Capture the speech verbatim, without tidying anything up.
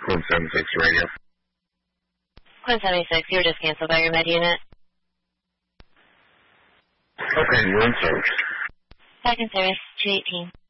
Quinn seventy-six radio. Quinn seventy-six, you were just canceled by your med unit. Okay, you're in service. Back in service, two eighteen.